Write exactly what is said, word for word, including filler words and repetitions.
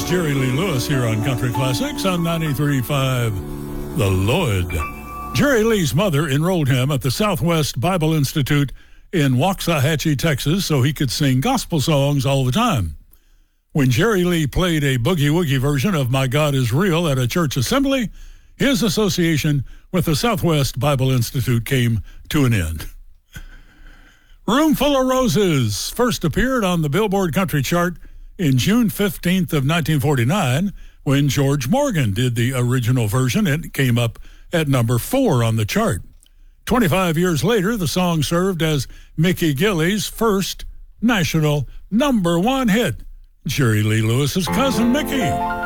Jerry Lee Lewis here on Country Classics on ninety-three point five The Lloyd. Jerry Lee's mother enrolled him at the Southwest Bible Institute in Waxahachie, Texas, so he could sing gospel songs all the time. When Jerry Lee played a boogie-woogie version of My God is Real at a church assembly, his association with the Southwest Bible Institute came to an end. Room Full of Roses first appeared on the Billboard Country Chart in June fifteenth of nineteen forty-nine, when George Morgan did the original version, it came up at number four on the chart. twenty-five years later, the song served as Mickey Gilley's first national number one hit, Jerry Lee Lewis's Cousin Mickey.